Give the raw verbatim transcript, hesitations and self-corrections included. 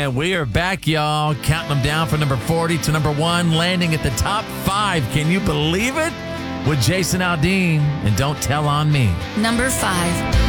And we are back, y'all, counting them down from number forty to number one, landing at the top five. Can you believe it? With Jason Aldean and Don't Tell on Me. Number five.